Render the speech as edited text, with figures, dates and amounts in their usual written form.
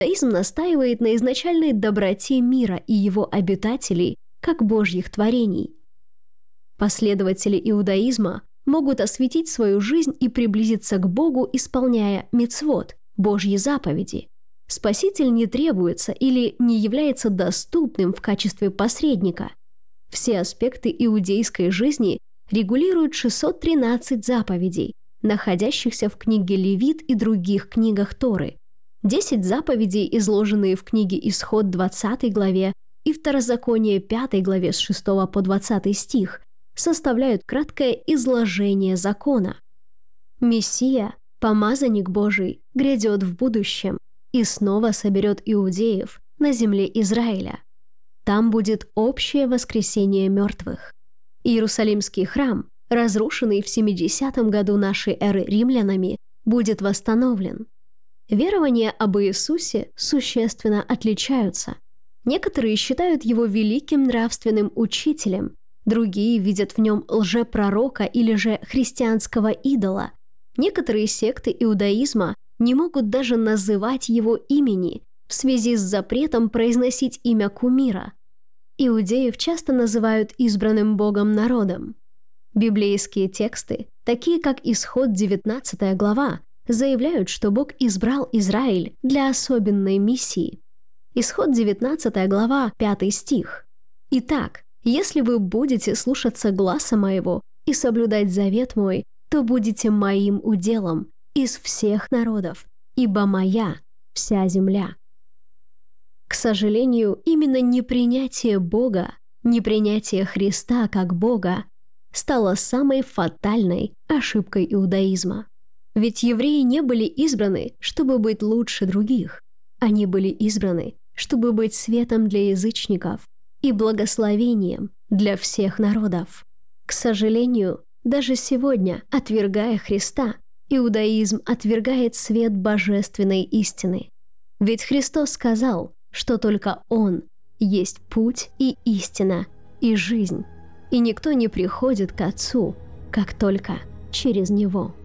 Иудаизм настаивает на изначальной доброте мира и его обитателей, как Божьих творений. Последователи иудаизма могут осветить свою жизнь и приблизиться к Богу, исполняя мицвот, Божьи заповеди. Спаситель не требуется или не является доступным в качестве посредника. Все аспекты иудейской жизни регулируют 613 заповедей, находящихся в книге Левит и других книгах Торы. 10 заповедей, изложенные в книге Исход 20 главе и Второзаконие 5 главе с 6 по 20 стих, составляют краткое изложение закона. Мессия, помазанник Божий, грядет в будущем и снова соберет иудеев на земле Израиля. Там будет общее воскресение мертвых. Иерусалимский храм, разрушенный в 70 году нашей эры римлянами, будет восстановлен. Верования об Иисусе существенно отличаются. Некоторые считают его великим нравственным учителем, другие видят в нем лжепророка или же христианского идола. Некоторые секты иудаизма не могут даже называть его имени в связи с запретом произносить имя кумира. Иудеев часто называют избранным Богом народом. Библейские тексты, такие как Исход 19 глава, заявляют, что Бог избрал Израиль для особенной миссии. Исход 19 глава, 5 стих. «Итак, если вы будете слушаться гласа моего и соблюдать завет мой, то будете моим уделом из всех народов, ибо моя вся земля». К сожалению, именно непринятие Бога, непринятие Христа как Бога, стало самой фатальной ошибкой иудаизма. Ведь евреи не были избраны, чтобы быть лучше других. Они были избраны, чтобы быть светом для язычников и благословением для всех народов. К сожалению, даже сегодня, отвергая Христа, иудаизм отвергает свет божественной истины. Ведь Христос сказал, что только Он есть путь и истина и жизнь, и никто не приходит к Отцу, как только через Него.